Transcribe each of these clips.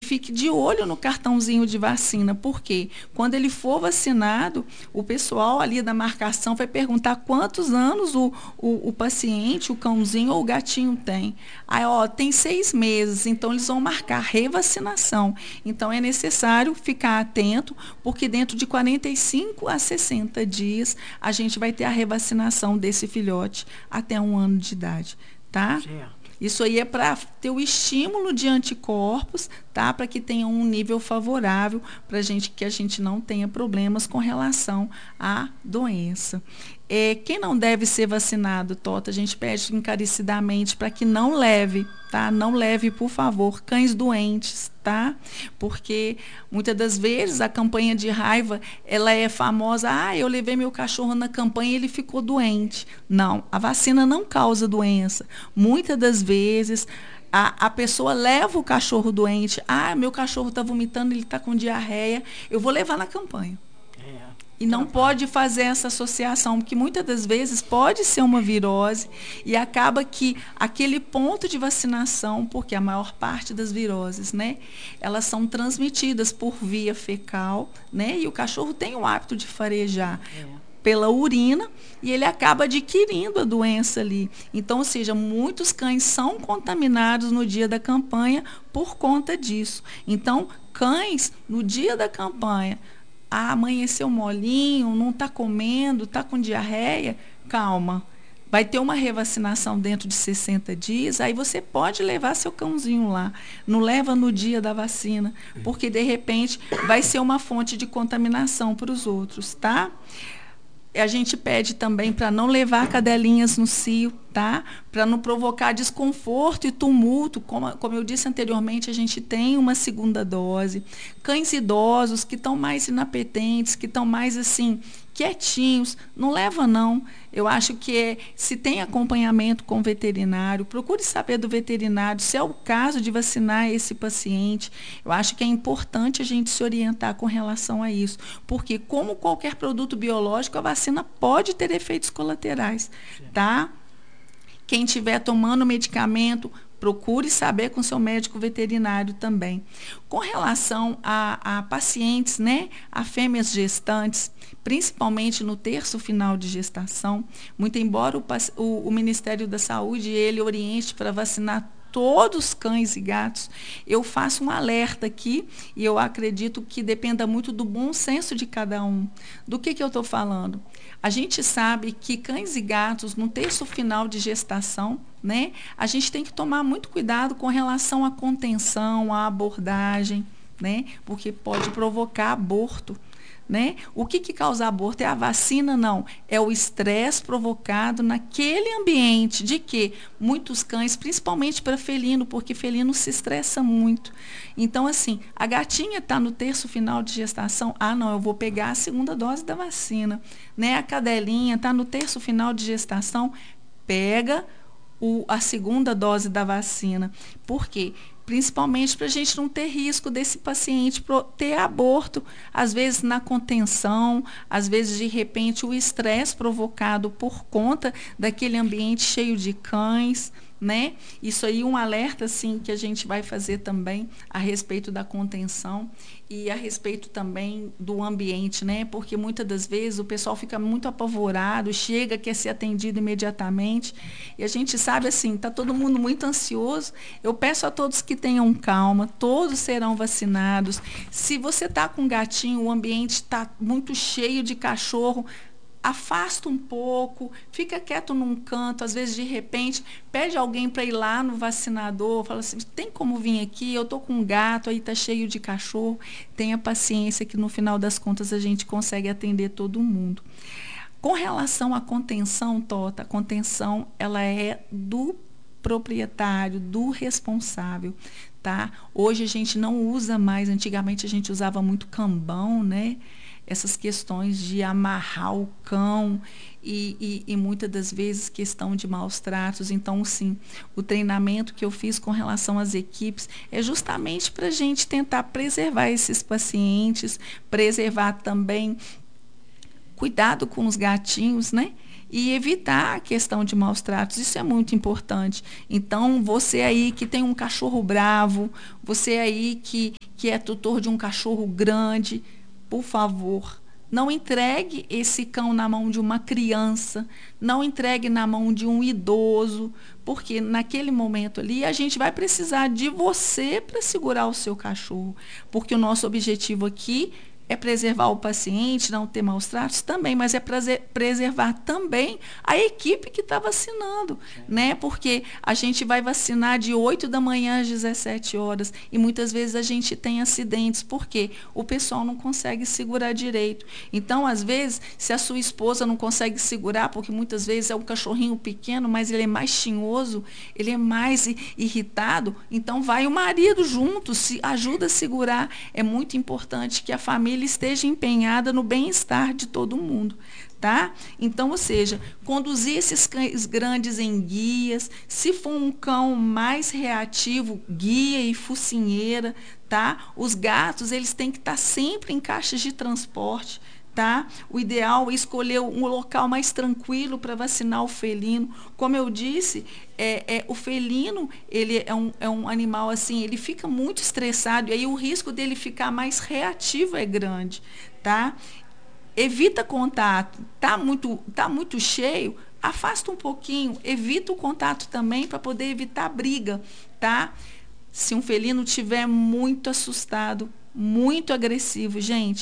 fique de olho no cartãozinho de vacina, porque quando ele for vacinado, o pessoal ali da marcação vai perguntar quantos anos o paciente, o cãozinho ou o gatinho tem. Aí, ó, tem 6 meses, então eles vão marcar revacinação. Então é necessário ficar atento, porque dentro de 45 a 60 dias a gente vai ter a revacinação desse filhote até 1 ano de idade, tá? Certo. Isso aí é para ter o estímulo de anticorpos, tá? Para que tenha um nível favorável para que a gente não tenha problemas com relação à doença. Quem não deve ser vacinado, Tota, a gente pede encarecidamente para que não leve, tá? Não leve, por favor, cães doentes, tá? Porque muitas das vezes a campanha de raiva, ela é famosa, eu levei meu cachorro na campanha e ele ficou doente. Não, a vacina não causa doença. Muitas das vezes a pessoa leva o cachorro doente, meu cachorro está vomitando, ele está com diarreia, eu vou levar na campanha. E não pode fazer essa associação, porque muitas das vezes pode ser uma virose e acaba que aquele ponto de vacinação, porque a maior parte das viroses, né, elas são transmitidas por via fecal, né, e o cachorro tem o hábito de farejar pela urina e ele acaba adquirindo a doença ali. Então, ou seja, muitos cães são contaminados no dia da campanha por conta disso. Então, cães, no dia da campanha, amanheceu molinho, não está comendo, está com diarreia, calma. Vai ter uma revacinação dentro de 60 dias, aí você pode levar seu cãozinho lá. Não leva no dia da vacina, porque de repente vai ser uma fonte de contaminação para os outros, tá? A gente pede também para não levar cadelinhas no cio, tá? Para não provocar desconforto e tumulto. Como eu disse anteriormente, a gente tem uma segunda dose. Cães idosos que estão mais inapetentes, que estão mais assim, quietinhos, não leva não. Eu acho que se tem acompanhamento com o veterinário, procure saber do veterinário se é o caso de vacinar esse paciente. Eu acho que é importante a gente se orientar com relação a isso, porque como qualquer produto biológico, a vacina pode ter efeitos colaterais, tá? Quem estiver tomando medicamento, procure saber com seu médico veterinário também. Com relação a pacientes, né, a fêmeas gestantes, principalmente no terço final de gestação, muito embora o Ministério da Saúde ele oriente para vacinar todos os cães e gatos, eu faço um alerta aqui e eu acredito que dependa muito do bom senso de cada um. Do que eu estou falando? A gente sabe que cães e gatos, no terço final de gestação, né, a gente tem que tomar muito cuidado com relação à contenção, à abordagem, né, porque pode provocar aborto. Né? O que causa aborto? É a vacina? Não. É o estresse provocado naquele ambiente de que muitos cães, principalmente para felino, porque felino se estressa muito. Então, assim, a gatinha está no terço final de gestação, não, eu vou pegar a segunda dose da vacina. Né? A cadelinha está no terço final de gestação, pega a segunda dose da vacina. Por quê? Principalmente para a gente não ter risco desse paciente ter aborto, às vezes na contenção, às vezes de repente o estresse provocado por conta daquele ambiente cheio de cães, né? Isso aí um alerta assim que a gente vai fazer também a respeito da contenção e a respeito também do ambiente, né? Porque muitas das vezes o pessoal fica muito apavorado, chega, quer ser atendido imediatamente e a gente sabe assim, está todo mundo muito ansioso. Eu peço a todos que tenham calma, todos serão vacinados. Se você está com um gatinho, o ambiente está muito cheio de cachorro, afasta um pouco, fica quieto num canto, às vezes de repente pede alguém para ir lá no vacinador, fala assim, tem como vir aqui, eu estou com um gato, aí está cheio de cachorro, tenha paciência que no final das contas a gente consegue atender todo mundo. Com relação à contenção, Tota, a contenção ela é do proprietário, do responsável, tá? Hoje a gente não usa mais, antigamente a gente usava muito cambão, né? Essas questões de amarrar o cão e muitas das vezes questão de maus tratos. Então, sim, o treinamento que eu fiz com relação às equipes é justamente para a gente tentar preservar esses pacientes, preservar também, cuidado com os gatinhos, né? e evitar a questão de maus tratos. Isso é muito importante. Então, você aí que tem um cachorro bravo, você aí que é tutor de um cachorro grande, por favor, não entregue esse cão na mão de uma criança, não entregue na mão de um idoso, porque naquele momento ali a gente vai precisar de você para segurar o seu cachorro, porque o nosso objetivo aqui é preservar o paciente, não ter maus tratos também, mas é preservar também a equipe que está vacinando, né? Porque a gente vai vacinar de 8 da manhã às 17 horas e muitas vezes a gente tem acidentes, porque o pessoal não consegue segurar direito. Então, às vezes, se a sua esposa não consegue segurar, porque muitas vezes é um cachorrinho pequeno, mas ele é mais tinhoso, ele é mais irritado, então vai o marido junto, se ajuda a segurar. É muito importante que a família esteja empenhada no bem-estar de todo mundo, tá? Então, ou seja, conduzir esses cães grandes em guias, se for um cão mais reativo, guia e focinheira, tá? Os gatos, eles têm que estar sempre em caixas de transporte, tá? O ideal é escolher um local mais tranquilo para vacinar o felino. Como eu disse, o felino, ele é um animal assim, ele fica muito estressado e aí o risco dele ficar mais reativo é grande, tá? Evita contato. Tá muito cheio, afasta um pouquinho, evita o contato também para poder evitar briga, tá? Se um felino estiver muito assustado, muito agressivo, gente,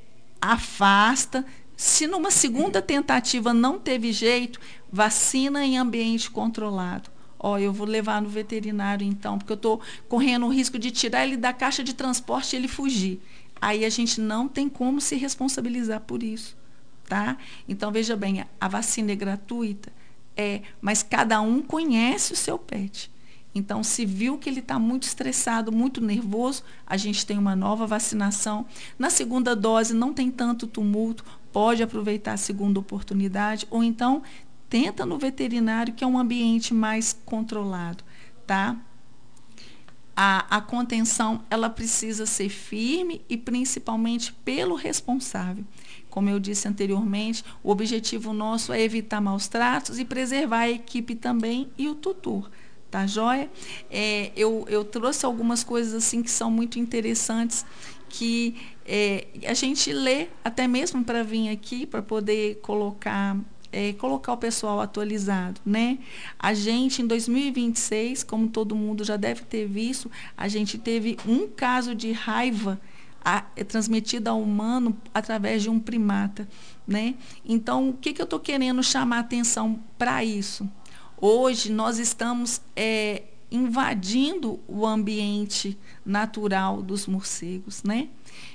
afasta. Se numa segunda tentativa não teve jeito, vacina em ambiente controlado. Ó, eu vou levar no veterinário então, porque eu estou correndo o risco de tirar ele da caixa de transporte e ele fugir. Aí a gente não tem como se responsabilizar por isso, tá? Então, veja bem, a vacina é gratuita, mas cada um conhece o seu pet. Então, se viu que ele está muito estressado, muito nervoso, a gente tem uma nova vacinação. Na segunda dose não tem tanto tumulto, pode aproveitar a segunda oportunidade, ou então tenta no veterinário, que é um ambiente mais controlado, tá? A contenção, ela precisa ser firme e principalmente pelo responsável. Como eu disse anteriormente, o objetivo nosso é evitar maus tratos e preservar a equipe também e o tutor. Tá joia? Eu trouxe algumas coisas assim que são muito interessantes, que a gente lê até mesmo para vir aqui, para poder colocar o pessoal atualizado, né? A gente, em 2026, como todo mundo já deve ter visto, a gente teve um caso de raiva transmitida ao humano através de um primata, né? Então, o que eu estou querendo chamar a atenção para isso? Hoje nós estamos invadindo o ambiente natural dos morcegos, né?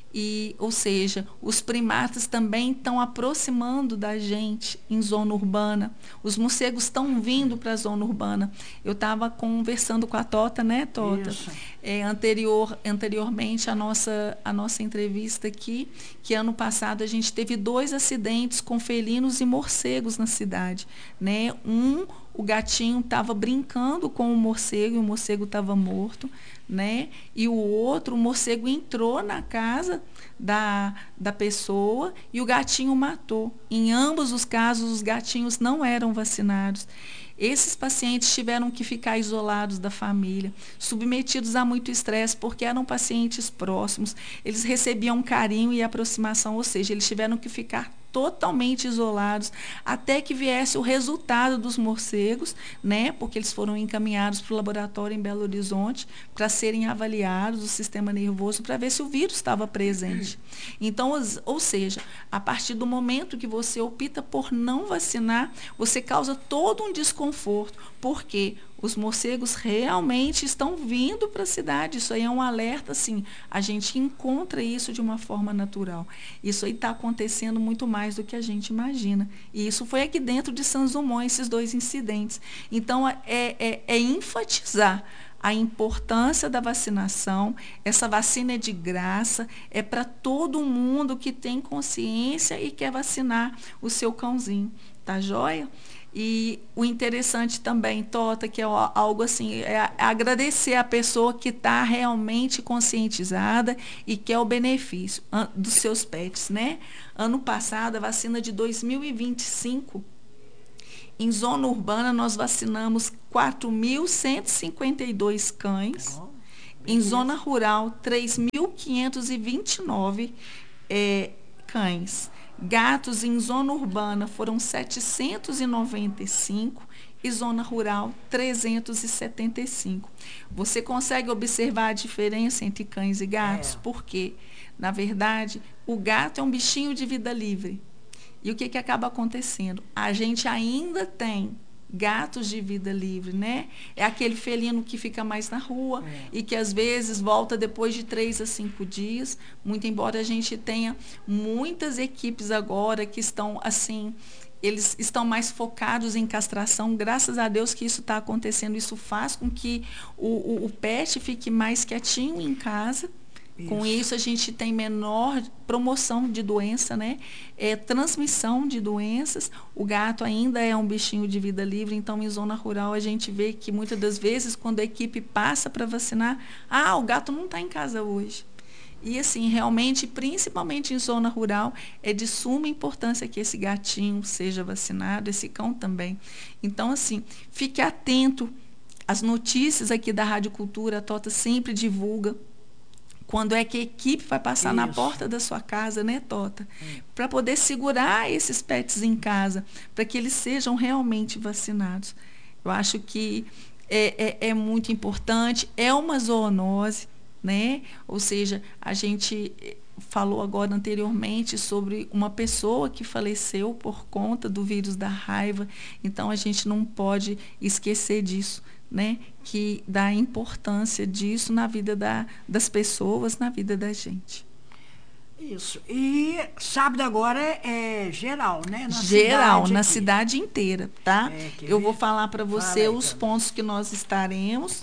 Ou seja, os primatas também estão aproximando da gente em zona urbana. Os morcegos estão vindo para a zona urbana. Eu estava conversando com a Tota, né, Tota? Anteriormente à nossa entrevista aqui, que ano passado a gente teve 2 acidentes com felinos e morcegos na cidade, né? O gatinho estava brincando com o morcego e o morcego estava morto, né? E o outro, o morcego entrou na casa da pessoa e o gatinho matou. Em ambos os casos, os gatinhos não eram vacinados. Esses pacientes tiveram que ficar isolados da família, submetidos a muito estresse, porque eram pacientes próximos, eles recebiam carinho e aproximação, ou seja, eles tiveram que ficar totalmente isolados até que viesse o resultado dos morcegos, né? Porque eles foram encaminhados para o laboratório em Belo Horizonte para serem avaliados o sistema nervoso para ver se o vírus estava presente. Então, ou seja, a partir do momento que você opta por não vacinar, você causa todo um desconforto, porque os morcegos realmente estão vindo para a cidade. Isso aí é um alerta, assim, a gente encontra isso de uma forma natural. Isso aí está acontecendo muito mais do que a gente imagina. E isso foi aqui dentro de Santos Dumont, esses 2 incidentes. Então, é enfatizar a importância da vacinação. Essa vacina é de graça, é para todo mundo que tem consciência e quer vacinar o seu cãozinho. Tá joia? E o interessante também, Tota, que é algo assim, é agradecer a pessoa que está realmente conscientizada e quer o benefício dos seus pets, né? Ano passado, a vacina de 2025, Em zona urbana, nós vacinamos 4.152 cães. Em zona rural, 3.529 cães. Gatos em zona urbana foram 795 e zona rural 375. Você consegue observar a diferença entre cães e gatos? Porque, na verdade, o gato é um bichinho de vida livre. E o que acaba acontecendo? A gente ainda tem gatos de vida livre, né? É aquele felino que fica mais na rua e que às vezes volta depois de 3 a 5 dias. Muito embora a gente tenha muitas equipes agora que estão assim, eles estão mais focados em castração. Graças a Deus que isso está acontecendo. Isso faz com que o pet fique mais quietinho em casa. Com isso, a gente tem menor promoção de doença, né? Transmissão de doenças. O gato ainda é um bichinho de vida livre, então, em zona rural, a gente vê que, muitas das vezes, quando a equipe passa para vacinar, o gato não está em casa hoje. E, assim, realmente, principalmente em zona rural, é de suma importância que esse gatinho seja vacinado, esse cão também. Então, assim, fique atento às notícias aqui da Rádio Cultura, a Tota sempre divulga quando é que a equipe vai passar na porta da sua casa, né, Tota? Para poder segurar esses pets em casa, para que eles sejam realmente vacinados. Eu acho que é muito importante, é uma zoonose, né? Ou seja, a gente falou agora anteriormente sobre uma pessoa que faleceu por conta do vírus da raiva, então a gente não pode esquecer disso, né? Que da importância disso na vida das pessoas, na vida da gente. Isso. E sábado agora é geral, né? Geral, na cidade inteira, tá? Eu vou falar para você os pontos que nós estaremos.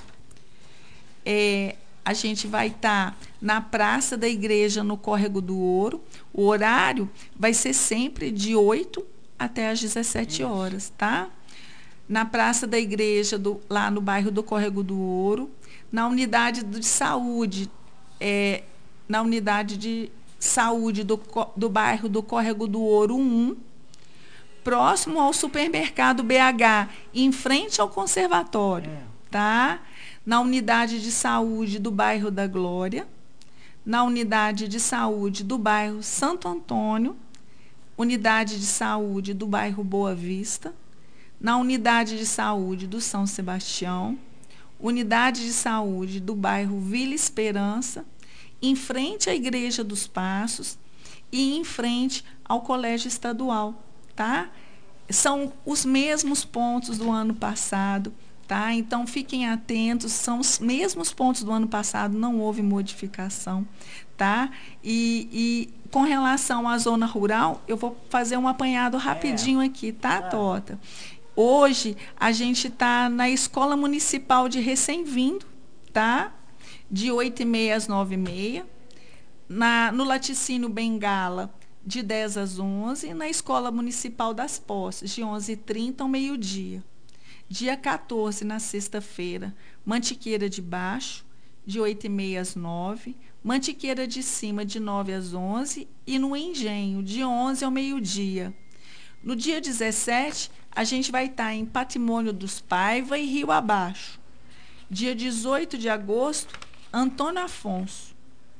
A gente vai estar na Praça da Igreja, no Córrego do Ouro. O horário vai ser sempre de 8 até às 17 horas, tá? Na Praça da Igreja, lá no bairro do Córrego do Ouro. Na unidade de saúde, na unidade de saúde do bairro do Córrego do Ouro 1, próximo ao supermercado BH, em frente ao conservatório, tá? Na unidade de saúde do bairro da Glória, na unidade de saúde do bairro Santo Antônio, unidade de saúde do bairro Boa Vista, na unidade de saúde do São Sebastião, unidade de saúde do bairro Vila Esperança, em frente à Igreja dos Passos e em frente ao Colégio Estadual, tá? São os mesmos pontos do ano passado, tá? Então, fiquem atentos, são os mesmos pontos do ano passado, não houve modificação, tá? E com relação à zona rural, eu vou fazer um apanhado rapidinho aqui, tá, Tota? Hoje, a gente está na Escola Municipal de Recém-Vindo, tá? De 8h30 às 9h30. No Laticínio Bengala, de 10 às 11h. Na Escola Municipal das Posses, de 11h30 ao meio-dia. Dia 14, na sexta-feira, Mantiqueira de Baixo, de 8h30 às 9h. Mantiqueira de Cima, de 9 às 11h. E no Engenho, de 11 ao meio-dia. No dia 17, a gente vai estar em Patrimônio dos Paiva e Rio Abaixo. Dia 18 de agosto, Antônio Afonso.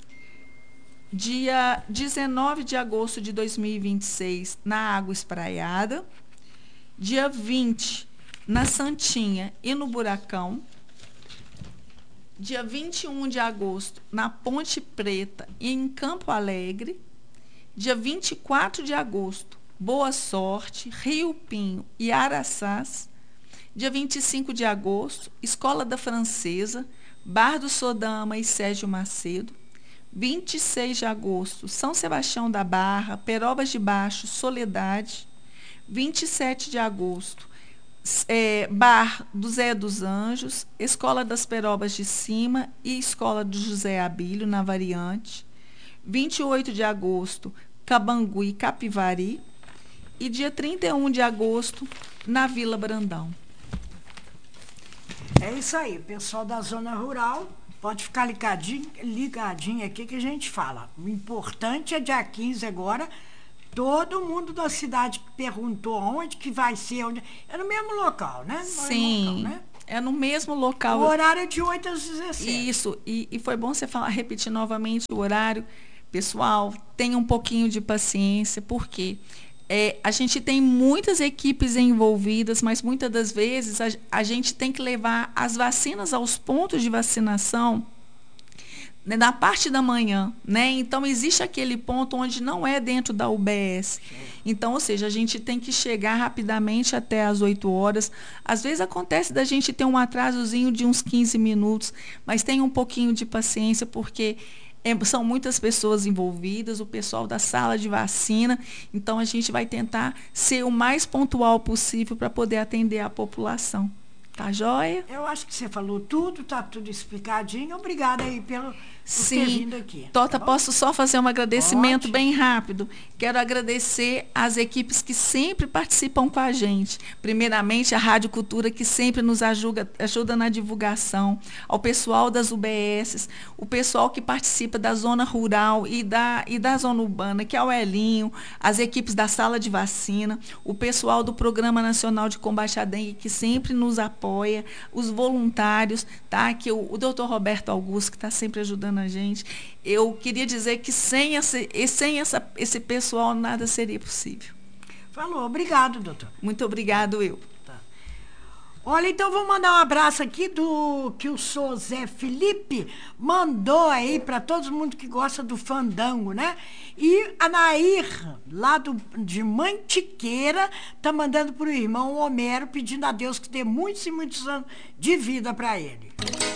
Dia 19 de agosto de 2026, na Água Espraiada. Dia 20, na Santinha e no Buracão. Dia 21 de agosto, na Ponte Preta e em Campo Alegre. Dia 24 de agosto, Boa Sorte, Rio Pinho e Araçás. Dia 25 de agosto, Escola da Francesa, Bar do Sodama e Sérgio Macedo. 26 de agosto, São Sebastião da Barra, Perobas de Baixo, Soledade. 27 de agosto, Bar do Zé dos Anjos, Escola das Perobas de Cima e Escola do José Abílio, na Variante. 28 de agosto, Cabangu e Capivari. E dia 31 de agosto, na Vila Brandão. É isso aí, pessoal da zona rural, pode ficar ligadinho aqui que a gente fala. O importante é dia 15 agora, todo mundo da cidade perguntou onde que vai ser, onde... É no mesmo local, né? Sim, local, né? é no mesmo local. O horário é de 8 às 17. Isso, e foi bom você repetir novamente o horário. Pessoal, tenha um pouquinho de paciência, porque a gente tem muitas equipes envolvidas, mas muitas das vezes a gente tem que levar as vacinas aos pontos de vacinação, né, na parte da manhã, né? Então existe aquele ponto onde não é dentro da UBS. Então, ou seja, a gente tem que chegar rapidamente até as 8 horas. Às vezes acontece da gente ter um atrasozinho de uns 15 minutos, mas tenha um pouquinho de paciência, porque são muitas pessoas envolvidas, o pessoal da sala de vacina, então a gente vai tentar ser o mais pontual possível para poder atender a população. Tá joia? Eu acho que você falou tudo, tá tudo explicadinho. Obrigada aí por Sim, ter vindo aqui. Tota, Tá, posso só fazer um agradecimento Pode. bem rápido? Quero agradecer às equipes que sempre participam com a gente. Primeiramente, a Rádio Cultura, que sempre nos ajuda na divulgação, ao pessoal das UBSs, o pessoal que participa da zona rural e da zona urbana, que é o Elinho, as equipes da sala de vacina, o pessoal do Programa Nacional de Combate à Dengue, que sempre nos apoia, os voluntários, tá? Que o doutor Roberto Augusto, que está sempre ajudando a gente. Eu queria dizer que sem esse pessoal nada seria possível. Falou, obrigado, doutor. Muito obrigado, eu. Tá. Olha, então vou mandar um abraço aqui do que o Sr. Zé Felipe mandou aí para todo mundo que gosta do fandango, né? E a Nair, lá de Mantiqueira, tá mandando para o irmão Homero, pedindo a Deus que dê muitos e muitos anos de vida para ele.